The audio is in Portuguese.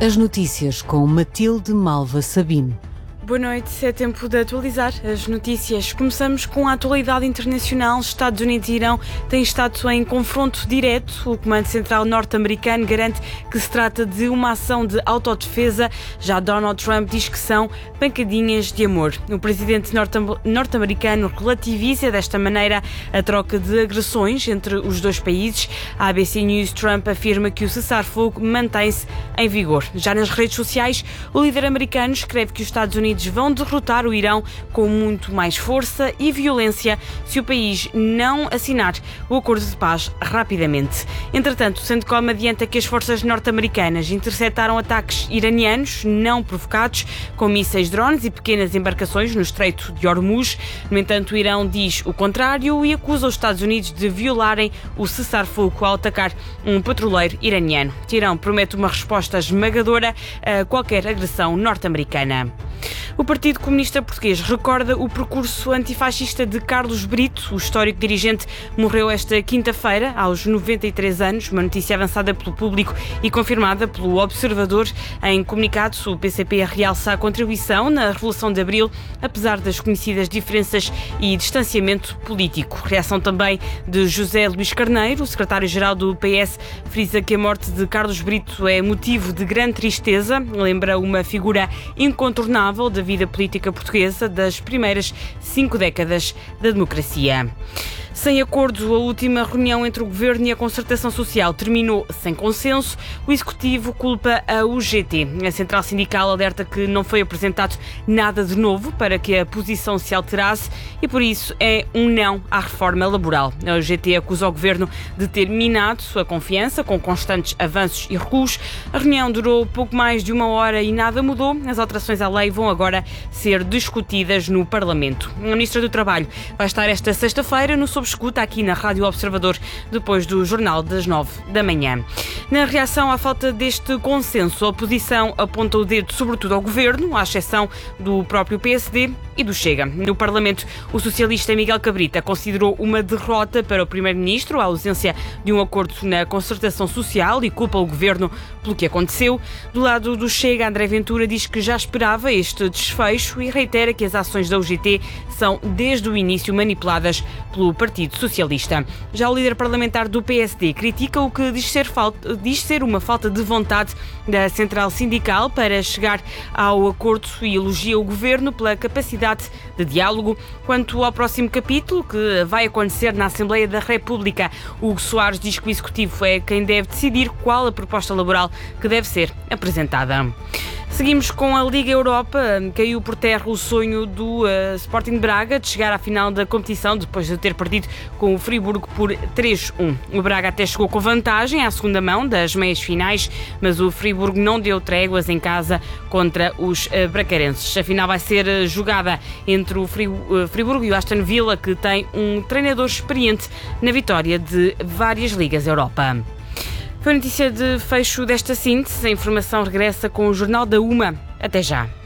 As notícias com Matilde Malva Sabino. Boa noite, é tempo de atualizar as notícias. Começamos com a atualidade internacional. Estados Unidos e Irão têm estado em confronto direto. O Comando Central norte-americano garante que se trata de uma ação de autodefesa. Já Donald Trump diz que são pancadinhas de amor. O presidente norte-americano relativiza desta maneira a troca de agressões entre os dois países. A ABC News, Trump afirma que o cessar-fogo mantém-se em vigor. Já nas redes sociais, o líder americano escreve que os Estados Unidos vão derrotar o Irão com muito mais força e violência se o país não assinar o acordo de paz rapidamente. Entretanto, o CENTCOM adianta que as forças norte-americanas interceptaram ataques iranianos não provocados com mísseis, drones e pequenas embarcações no Estreito de Hormuz. No entanto, o Irão diz o contrário e acusa os Estados Unidos de violarem o cessar-fogo ao atacar um petroleiro iraniano. Teherão promete uma resposta esmagadora a qualquer agressão norte-americana. O Partido Comunista Português recorda o percurso antifascista de Carlos Brito. O histórico dirigente morreu esta quinta-feira, aos 93 anos, uma notícia avançada pelo público e confirmada pelo Observador. Em comunicado, o PCP realça a contribuição na Revolução de Abril, apesar das conhecidas diferenças e distanciamento político. Reação também de José Luís Carneiro, o secretário-geral do PS, frisa que a morte de Carlos Brito é motivo de grande tristeza, lembra uma figura incontornável da vida política portuguesa das primeiras 5 décadas da democracia. Sem acordo, a última reunião entre o Governo e a Concertação Social terminou sem consenso. O Executivo culpa a UGT. A Central Sindical alerta que não foi apresentado nada de novo para que a posição se alterasse e, por isso, é um não à reforma laboral. A UGT acusa o Governo de ter minado a confiança com constantes avanços e recuos. A reunião durou pouco mais de 1 hora e nada mudou. As alterações à lei vão agora ser discutidas no Parlamento. A Ministra do Trabalho vai estar esta sexta-feira no escuta aqui na Rádio Observador, depois do Jornal das 9 da manhã. Na reação à falta deste consenso, a oposição aponta o dedo sobretudo ao Governo, à exceção do próprio PSD e do Chega. No Parlamento, o socialista Miguel Cabrita considerou uma derrota para o Primeiro-Ministro a ausência de um acordo na Concertação Social e culpa o Governo pelo que aconteceu. Do lado do Chega, André Ventura diz que já esperava este desfecho e reitera que as ações da UGT são desde o início manipuladas pelo Partido Socialista. Já o líder parlamentar do PSD critica o que diz ser uma falta de vontade da Central Sindical para chegar ao acordo e elogia o Governo pela capacidade de diálogo. Quanto ao próximo capítulo, que vai acontecer na Assembleia da República, Hugo Soares diz que o Executivo é quem deve decidir qual a proposta laboral que deve ser apresentada. Seguimos com a Liga Europa. Caiu por terra o sonho do Sporting de Braga de chegar à final da competição depois de ter perdido com o Friburgo por 3-1. O Braga até chegou com vantagem à segunda mão das meias finais, mas o Friburgo não deu tréguas em casa contra os bracarenses. A final vai ser jogada entre o Friburgo e o Aston Villa, que tem um treinador experiente na vitória de várias Ligas Europa. Foi a notícia de fecho desta síntese. A informação regressa com o Jornal da 1. Até já.